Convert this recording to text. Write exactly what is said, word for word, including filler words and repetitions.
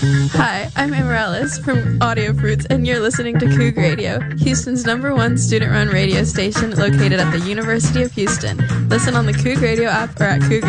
Hi, I'm Amaryllis from Audio Fruits, and you're listening to Coug Radio, Houston's number one student-run radio station located at the University of Houston. Listen on the Coug Radio app or at Coug